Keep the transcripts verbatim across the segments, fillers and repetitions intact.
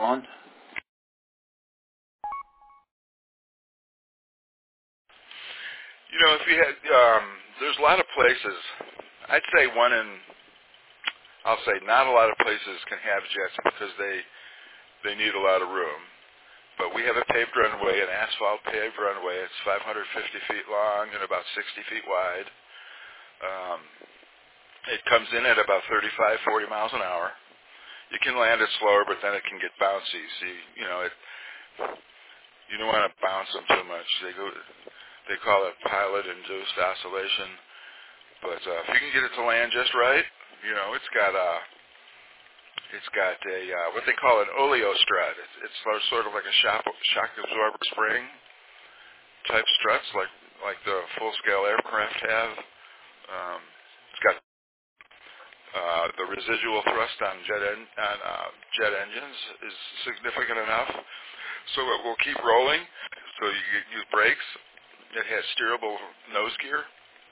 on? You know, if you had, um, there's a lot of places. I'd say one in, I'll say not a lot of places can have jets because they they need a lot of room. But we have a paved runway, an asphalt paved runway. It's five hundred fifty feet long and about sixty feet wide. Um, it comes in at about thirty-five, forty miles an hour. You can land it slower, but then it can get bouncy. See, you know, it, you don't want to bounce them too much. They go, they call it pilot-induced oscillation. But uh, if you can get it to land just right, you know, it's got a, it's got a uh, what they call an oleo strut. It's, it's sort of like a shock, shock absorber spring type struts, like like the full-scale aircraft have. Um, it's got uh, the residual thrust on jet en- on uh, jet engines is significant enough, so it will keep rolling. So you get, use brakes. It has steerable nose gear.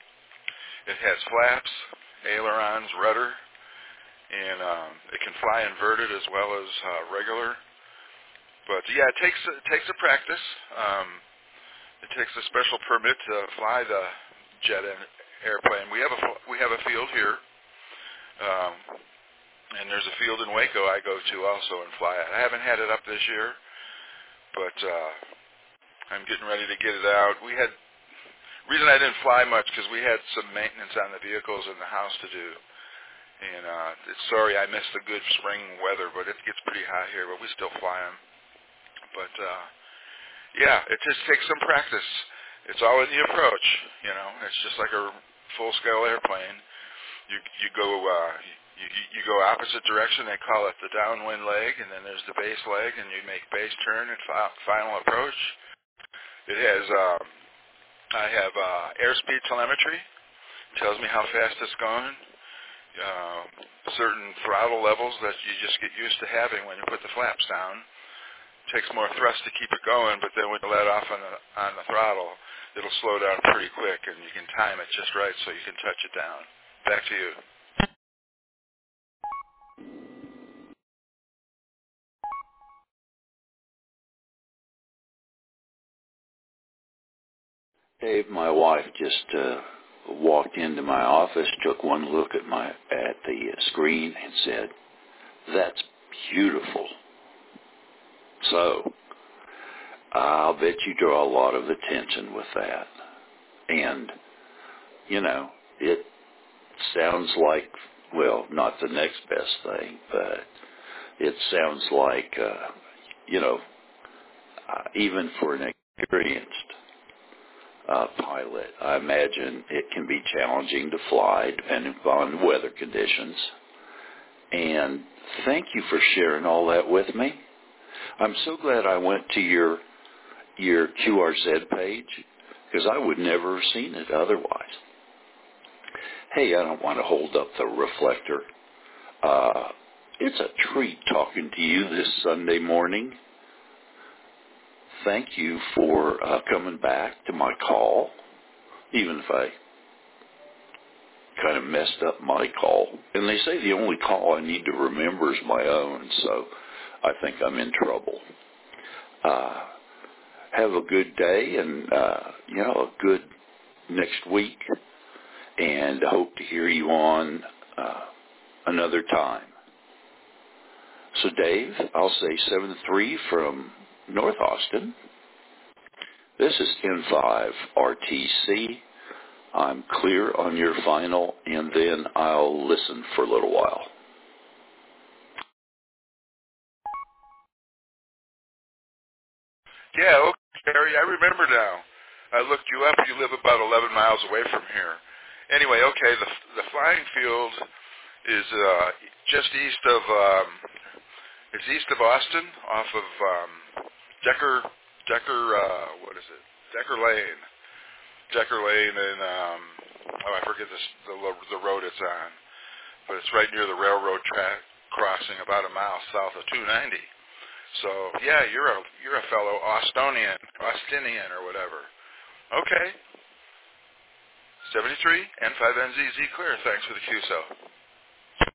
It has flaps, ailerons, rudder, and um, it can fly inverted as well as uh, regular. But yeah, it takes it takes a practice. Um, it takes a special permit to fly the jet en- airplane. We have a we have a field here, um, and there's a field in Waco I go to also and fly it. I haven't had it up this year, but uh, I'm getting ready to get it out. We had reason I didn't fly much because we had some maintenance on the vehicles in the house to do. And uh, it's sorry I missed the good spring weather, but it gets pretty hot here, but we still fly them. But, uh, yeah, it just takes some practice. It's all in the approach, you know. It's just like a full-scale airplane. You you go uh, you, you go opposite direction. They call it the downwind leg, and then there's the base leg, and you make base turn and fi- final approach. It has, um, I have uh, airspeed telemetry. It tells me how fast it's going. Uh, certain throttle levels that you just get used to having when you put the flaps down. It takes more thrust to keep it going, but then when you let off on the, on the throttle, it'll slow down pretty quick, and you can time it just right so you can touch it down. Back to you. Dave, my wife just uh, walked into my office, took one look at my at the screen, and said, "That's beautiful." So I'll bet you draw a lot of attention with that. And, you know, it sounds like, well, not the next best thing, but it sounds like, uh, you know, uh, even for an experienced uh, pilot, I imagine it can be challenging to fly depending upon weather conditions. And thank you for sharing all that with me. I'm so glad I went to your your Q R Z page because I would never have seen it otherwise. Hey, I don't want to hold up the reflector. Uh, it's a treat talking to you this Sunday morning. Thank you for uh, coming back to my call, even if I kind of messed up my call. And they say the only call I need to remember is my own, so I think I'm in trouble. Uh, have a good day and, uh, you know, a good next week, and hope to hear you on uh, another time. So, Dave, I'll say seven three from North Austin. This is N five R T C. I'm clear on your final, and then I'll listen for a little while. Yeah, okay, Gary, I remember now. I looked you up. You live about eleven miles away from here. Anyway, okay, the the flying field is uh, just east of, um, it's east of Austin, off of um, Decker, Decker, uh, what is it? Decker Lane. Decker Lane and, um, oh, I forget this, the, the road it's on. But it's right near the railroad track crossing about a mile south of two ninety. So, yeah, you're a you're a fellow Austonian, Austinian or whatever. Okay. seventy-three N five N Z Z clear. Thanks for the Q S O.